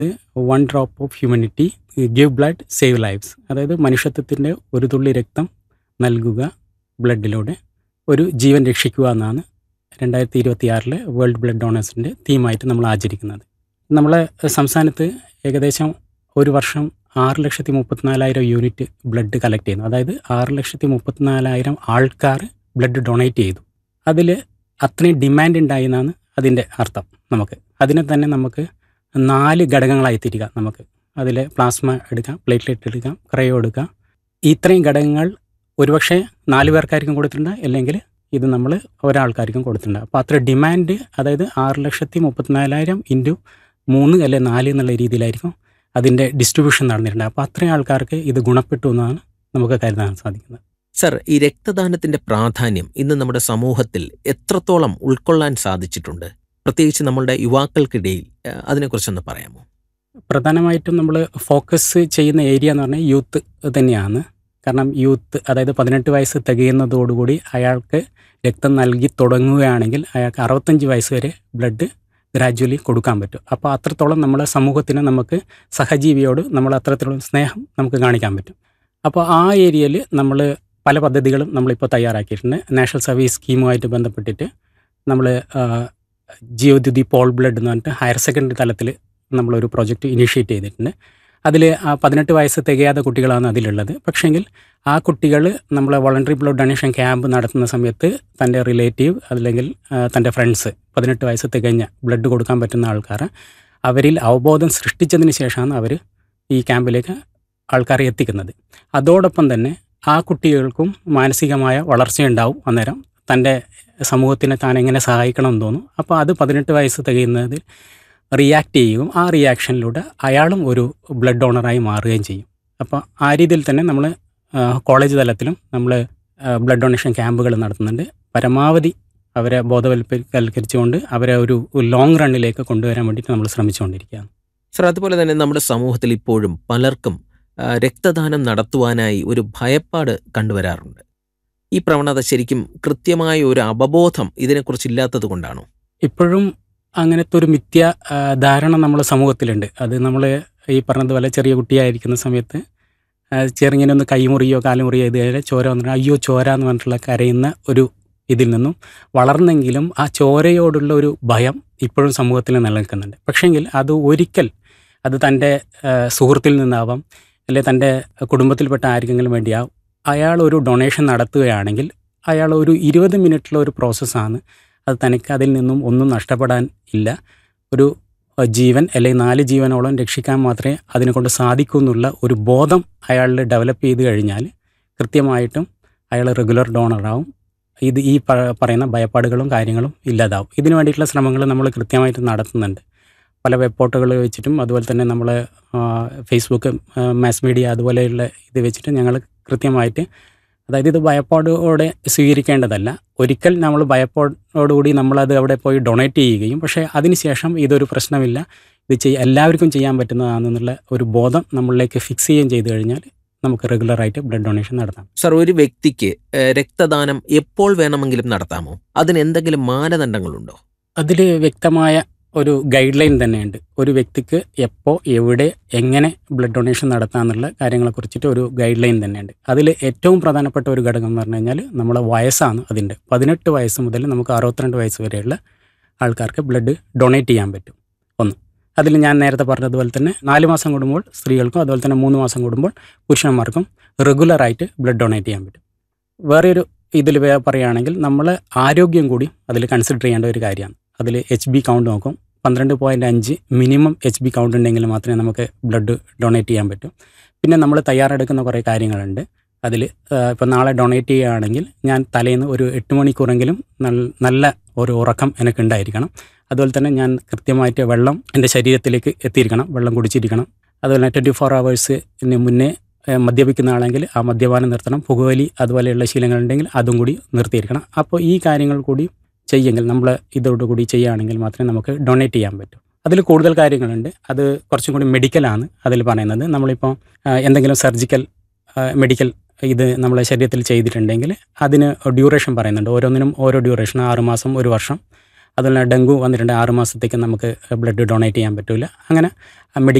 One drop of humanity give blood save lives. അതായത് മനുഷ്യത്വത്തിൻ്റെ ഒരു തുള്ളി രക്തം നൽകുക ബ്ലഡിലൂടെ ഒരു ജീവൻ രക്ഷിക്കുക എന്നാണ് 2026 വേൾഡ് ബ്ലഡ് ഡോണേഴ്സിൻ്റെ തീമായിട്ട് നമ്മൾ ആചരിക്കുന്നത്. നമ്മളെ സംസ്ഥാനത്ത് ഏകദേശം ഒരു വർഷം 6,34,000 യൂണിറ്റ് ബ്ലഡ് കളക്ട് ചെയ്യുന്നു. അതായത് 6,34,000 ആൾക്കാർ ബ്ലഡ് ഡൊണേറ്റ് ചെയ്തു. അതിൽ അത്രയും ഡിമാൻഡ് ഉണ്ടായി എന്നാണ് അതിൻ്റെ അർത്ഥം. അതിനെ തന്നെ നമുക്ക് 4 ഘടകങ്ങളായി തിരിക്കാം. അതിൽ പ്ലാസ്മ എടുക്കാം, പ്ലേറ്റ്ലെറ്റ് എടുക്കാം, ക്രയോ എടുക്കാം. ഇത്രയും ഘടകങ്ങൾ ഒരുപക്ഷെ 4 പേർക്കായിരിക്കും കൊടുത്തിട്ടുണ്ട്, അല്ലെങ്കിൽ ഇത് നമ്മൾ ഒരാൾക്കാർക്കും കൊടുത്തിട്ടുണ്ട്. അപ്പോൾ അത്ര ഡിമാൻഡ്, അതായത് 6,34,000 ഇൻറ്റു 3 അല്ലെ 4 എന്നുള്ള രീതിയിലായിരിക്കും അതിൻ്റെ ഡിസ്ട്രിബ്യൂഷൻ നടന്നിട്ടുണ്ട്. അപ്പോൾ അത്രയും ആൾക്കാർക്ക് ഇത് ഗുണപ്പെട്ടു എന്നാണ് നമുക്ക് കരുതാൻ സാധിക്കുന്നത്. സർ, ഈ രക്തദാനത്തിന്റെ പ്രാധാന്യം ഇന്ന് നമ്മുടെ സമൂഹത്തിൽ എത്രത്തോളം ഉൾക്കൊള്ളാൻ സാധിച്ചിട്ടുണ്ട്, പ്രത്യേകിച്ച് നമ്മളുടെ യുവാക്കൾക്കിടയിൽ? അതിനെക്കുറിച്ചൊന്ന് പറയാമോ? പ്രധാനമായിട്ടും നമ്മൾ ഫോക്കസ് ചെയ്യുന്ന ഏരിയ എന്ന് പറഞ്ഞാൽ യൂത്ത് തന്നെയാണ്. കാരണം യൂത്ത്, അതായത് 18 വയസ്സ് തികയുന്നതോടുകൂടി അയാൾക്ക് രക്തം നൽകി തുടങ്ങുകയാണെങ്കിൽ അയാൾക്ക് 65 വയസ്സ് വരെ ബ്ലഡ് ഗ്രാജ്വലി കൊടുക്കാൻ പറ്റും. അപ്പോൾ അത്രത്തോളം നമ്മളെ സമൂഹത്തിന്, നമുക്ക് സഹജീവിയോട് നമ്മൾ അത്രത്തോളം സ്നേഹം നമുക്ക് കാണിക്കാൻ പറ്റും. അപ്പോൾ ആ ഏരിയയിൽ നമ്മൾ പല പദ്ധതികളും നമ്മളിപ്പോൾ തയ്യാറാക്കിയിട്ടുണ്ട്. നാഷണൽ സർവീസ് സ്കീമുമായിട്ട് ബന്ധപ്പെട്ടിട്ട് നമ്മൾ ജീവദ്യുതി പോൾ ബ്ലഡ് എന്ന് പറഞ്ഞിട്ട് ഹയർ സെക്കൻഡറി തലത്തിൽ നമ്മളൊരു പ്രോജക്റ്റ് ഇനിഷ്യേറ്റ് ചെയ്തിട്ടുണ്ട്. അതിൽ 18 വയസ്സ് തികയാത്ത കുട്ടികളാണ് അതിലുള്ളത്. പക്ഷേങ്കിൽ ആ കുട്ടികൾ നമ്മൾ വോളണ്ടറി ബ്ലഡ് ഡൊണേഷൻ ക്യാമ്പ് നടത്തുന്ന സമയത്ത് തൻ്റെ റിലേറ്റീവ് അല്ലെങ്കിൽ തൻ്റെ ഫ്രണ്ട്സ് 18 വയസ്സ് തികഞ്ഞ ബ്ലഡ് കൊടുക്കാൻ പറ്റുന്ന ആൾക്കാർ, അവരിൽ അവബോധം സൃഷ്ടിച്ചതിന് ശേഷമാണ് അവർ ഈ ക്യാമ്പിലേക്ക് ആൾക്കാരെ എത്തിക്കുന്നത്. അതോടൊപ്പം തന്നെ ആ കുട്ടികൾക്കും മാനസികമായ വളർച്ചയുണ്ടാവും. അന്നേരം തൻ്റെ സമൂഹത്തിനെ താൻ എങ്ങനെ സഹായിക്കണമെന്ന് തോന്നും. അപ്പോൾ അത് 18 വയസ്സ് തികയുന്നതിൽ റിയാക്ട് ചെയ്യുകയും ആ റിയാക്ഷനിലൂടെ അയാളും ഒരു ബ്ലഡ് ഡോണറായി മാറുകയും ചെയ്യും. അപ്പോൾ ആ രീതിയിൽ തന്നെ നമ്മൾ കോളേജ് തലത്തിലും നമ്മൾ ബ്ലഡ് ഡൊണേഷൻ ക്യാമ്പുകൾ നടത്തുന്നുണ്ട്. പരമാവധി അവരെ ബോധവൽക്കരിച്ചുകൊണ്ട് അവരെ ഒരു ലോങ് റണ്ണിലേക്ക് കൊണ്ടുവരാൻ വേണ്ടിയിട്ട് നമ്മൾ ശ്രമിച്ചുകൊണ്ടിരിക്കുകയാണ്. സർ, അതുപോലെ തന്നെ നമ്മുടെ സമൂഹത്തിൽ ഇപ്പോഴും പലർക്കും രക്തദാനം നടത്തുവാനായി ഒരു ഭയപ്പാട് കണ്ടുവരാറുണ്ട്. ഈ പ്രവണത ശരിക്കും കൃത്യമായ ഒരു അവബോധം ഇതിനെക്കുറിച്ചില്ലാത്തത് കൊണ്ടാണോ? ഇപ്പോഴും അങ്ങനത്തെ ഒരു മിഥ്യ ധാരണ നമ്മുടെ സമൂഹത്തിലുണ്ട്. അത് നമ്മൾ ഈ പറഞ്ഞതുപോലെ ചെറിയ കുട്ടിയായിരിക്കുന്ന സമയത്ത് ചെറുങ്ങനെ ഒന്ന് കൈമുറിയോ കാലുമുറിയോ ഇത് ചോര വന്നിട്ട് അയ്യോ ചോര എന്ന് പറഞ്ഞിട്ടുള്ള കരയുന്ന ഒരു ഇതിൽ നിന്നും വളർന്നെങ്കിലും ആ ചോരയോടുള്ള ഒരു ഭയം ഇപ്പോഴും സമൂഹത്തിൽ നിലനിൽക്കുന്നുണ്ട്. പക്ഷേങ്കിൽ അത് ഒരിക്കൽ അത് തൻ്റെ സുഹൃത്തിൽ നിന്നാവാം, അല്ലെങ്കിൽ തൻ്റെ കുടുംബത്തിൽപ്പെട്ട ആർക്കെങ്കിലും വേണ്ടിയാവും, അയാൾ ഒരു ഡൊണേഷൻ നടത്തുകയാണെങ്കിൽ അയാൾ ഒരു 20 മിനിറ്റുള്ള ഒരു പ്രോസസ്സാണ്. അത് തനിക്ക് അതിൽ നിന്നും ഒന്നും നഷ്ടപ്പെടാൻ ഇല്ല. ഒരു ജീവൻ അല്ലെങ്കിൽ 4 ജീവനോളം രക്ഷിക്കാൻ മാത്രമേ അതിനെക്കൊണ്ട് സാധിക്കൂ എന്നുള്ള ഒരു ബോധം അയാളിൽ ഡെവലപ്പ് ചെയ്ത് കഴിഞ്ഞാൽ കൃത്യമായിട്ടും അയാൾ റെഗുലർ ഡോണറാവും. ഈ പറയുന്ന ഭയപ്പാടുകളും കാര്യങ്ങളും ഇല്ലാതാവും. ഇതിനു വേണ്ടിയിട്ടുള്ള ശ്രമങ്ങൾ നമ്മൾ കൃത്യമായിട്ട് നടത്തുന്നുണ്ട്. പല വെബ് പോർട്ടുകൾ വെച്ചിട്ടും അതുപോലെ തന്നെ നമ്മൾ ഫേസ്ബുക്ക്, മാസ് മീഡിയ അതുപോലെയുള്ള ഇത് വെച്ചിട്ട് ഞങ്ങൾ കൃത്യമായിട്ട്, അതായത് ഇത് ഭയപ്പാടോടെ സ്വീകരിക്കേണ്ടതല്ല. ഒരിക്കൽ നമ്മൾ ഭയപ്പാടോടുകൂടി നമ്മളത് അവിടെ പോയി ഡൊണേറ്റ് ചെയ്യുകയും പക്ഷേ അതിനുശേഷം ഇതൊരു പ്രശ്നമില്ല, ഇത് എല്ലാവർക്കും ചെയ്യാൻ പറ്റുന്നതാണെന്നുള്ള ഒരു ബോധം നമ്മളിലേക്ക് ഫിക്സ് ചെയ്യുകയും ചെയ്തു കഴിഞ്ഞാൽ നമുക്ക് റെഗുലറായിട്ട് ബ്ലഡ് ഡൊണേഷൻ നടത്താം. സർ, ഒരു വ്യക്തിക്ക് രക്തദാനം എപ്പോൾ വേണമെങ്കിലും നടത്താമോ? അതിന് എന്തെങ്കിലും മാനദണ്ഡങ്ങളുണ്ടോ? അതിൽ വ്യക്തമായ ഒരു ഗൈഡ് ലൈൻ തന്നെയുണ്ട്. ഒരു വ്യക്തിക്ക് എപ്പോൾ, എവിടെ, എങ്ങനെ ബ്ലഡ് ഡൊണേഷൻ നടത്താമെന്നുള്ള കാര്യങ്ങളെക്കുറിച്ചിട്ട് ഒരു ഗൈഡ് ലൈൻ തന്നെയുണ്ട്. അതിൽ ഏറ്റവും പ്രധാനപ്പെട്ട ഒരു ഘടകം എന്ന് പറഞ്ഞു കഴിഞ്ഞാൽ നമ്മളെ വയസ്സാണ്. അതിൻ്റെ 18 വയസ്സ് മുതൽ നമുക്ക് 62 വയസ്സ് വരെയുള്ള ആൾക്കാർക്ക് ബ്ലഡ് ഡൊണേറ്റ് ചെയ്യാൻ പറ്റും. ഒന്ന്, അതിൽ ഞാൻ നേരത്തെ പറഞ്ഞതുപോലെ തന്നെ 4 മാസം കൂടുമ്പോൾ സ്ത്രീകൾക്കും അതുപോലെ തന്നെ 3 മാസം കൂടുമ്പോൾ പുരുഷന്മാർക്കും റെഗുലറായിട്ട് ബ്ലഡ് ഡൊണേറ്റ് ചെയ്യാൻ പറ്റും. വേറൊരു ഇതിൽ പറയുകയാണെങ്കിൽ നമ്മൾ ആരോഗ്യം കൂടി അതിൽ കൺസിഡർ ചെയ്യേണ്ട ഒരു കാര്യമാണ്. അതിൽ HB കൗണ്ട് നോക്കും. 12.5 മിനിമം HB കൗണ്ട് ഉണ്ടെങ്കിൽ മാത്രമേ നമുക്ക് ബ്ലഡ് ഡൊണേറ്റ് ചെയ്യാൻ പറ്റും. പിന്നെ നമ്മൾ തയ്യാറെടുക്കുന്ന കുറേ കാര്യങ്ങളുണ്ട്. അതിൽ ഇപ്പോൾ നാളെ ഡൊണേറ്റ് ചെയ്യുകയാണെങ്കിൽ ഞാൻ തലേന്ന് ഒരു 8 മണിക്കൂറെങ്കിലും നല്ല ഒരു ഉറക്കം എനിക്കുണ്ടായിരിക്കണം. അതുപോലെ തന്നെ ഞാൻ കൃത്യമായിട്ട് വെള്ളം എൻ്റെ ശരീരത്തിലേക്ക് എത്തിയിരിക്കണം, വെള്ളം കുടിച്ചിരിക്കണം. അതുപോലെ 24 ഹവേഴ്സിന് മുന്നേ മദ്യപിക്കുന്ന ആണെങ്കിൽ ആ മദ്യപാനം നിർത്തണം. പുകവലി അതുപോലെയുള്ള ശീലങ്ങളുണ്ടെങ്കിൽ അതും കൂടി നിർത്തിയിരിക്കണം. അപ്പോൾ ഈ കാര്യങ്ങൾ കൂടി ചെയ്യുമെങ്കിൽ, നമ്മൾ ഇതോടുകൂടി ചെയ്യുകയാണെങ്കിൽ മാത്രമേ നമുക്ക് ഡൊണേറ്റ് ചെയ്യാൻ പറ്റൂ. അതിൽ കൂടുതൽ കാര്യങ്ങളുണ്ട്. അത് കുറച്ചും കൂടി മെഡിക്കലാണ് അതിൽ പറയുന്നത്. നമ്മളിപ്പോൾ എന്തെങ്കിലും സർജിക്കൽ മെഡിക്കൽ ഇത് നമ്മളെ ശരീരത്തിൽ ചെയ്തിട്ടുണ്ടെങ്കിൽ അതിന് ഡ്യൂറേഷൻ പറയുന്നുണ്ട്. ഓരോന്നിനും ഓരോ ഡ്യൂറേഷൻ, 6 മാസം, 1 വർഷം. അതുപോലെ ഡെങ്കു വന്നിട്ടുണ്ട് 6 മാസത്തേക്ക് നമുക്ക് ബ്ലഡ് ഡൊണേറ്റ് ചെയ്യാൻ പറ്റില്ല. അങ്ങനെ